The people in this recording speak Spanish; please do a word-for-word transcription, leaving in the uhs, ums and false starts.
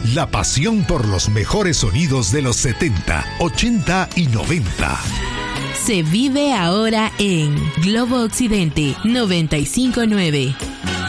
La pasión por los mejores sonidos de los setenta, ochenta y noventa. Se vive ahora en Globo Occidente noventa y cinco punto nueve.